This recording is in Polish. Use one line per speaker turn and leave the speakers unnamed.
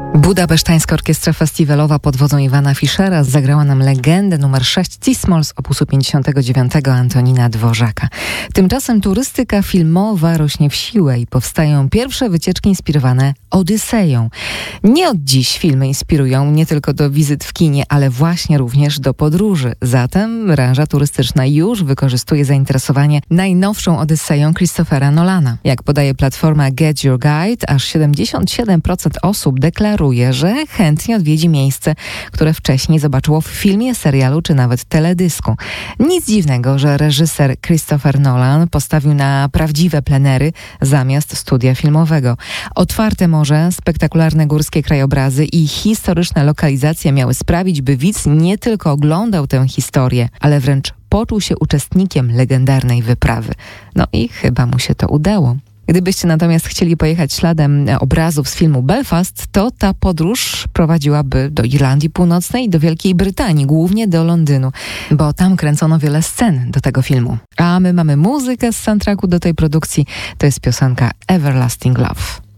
Budapesztańska Orkiestra Festiwalowa pod wodzą Iwana Fischera zagrała nam legendę numer 6 C-Moll z opusu 59 Antonina Dworzaka. Tymczasem turystyka filmowa rośnie w siłę i powstają pierwsze wycieczki inspirowane Odyseją. Nie od dziś filmy inspirują nie tylko do wizyt w kinie, ale właśnie również do podróży. Zatem branża turystyczna już wykorzystuje zainteresowanie najnowszą Odyseją Christophera Nolana. Jak podaje platforma Get Your Guide, aż 77% osób deklaruje, że chętnie odwiedzi miejsce, które wcześniej zobaczyło w filmie, serialu czy nawet teledysku. Nic dziwnego, że reżyser Christopher Nolan postawił na prawdziwe plenery zamiast studia filmowego. Otwarte morze, spektakularne górskie krajobrazy i historyczne lokalizacje miały sprawić, by widz nie tylko oglądał tę historię, ale wręcz poczuł się uczestnikiem legendarnej wyprawy. No i chyba mu się to udało. Gdybyście natomiast chcieli pojechać śladem obrazów z filmu Belfast, to ta podróż prowadziłaby do Irlandii Północnej i do Wielkiej Brytanii, głównie do Londynu, bo tam kręcono wiele scen do tego filmu. A my mamy muzykę z soundtracku do tej produkcji, to jest piosenka Everlasting Love.